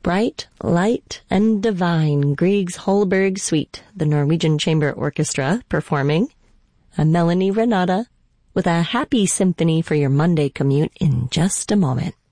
Bright, Light, and Divine, Grieg's Holberg Suite, the Norwegian Chamber Orchestra performing, a Melanie Renata with a happy symphony for your Monday commute in just a moment.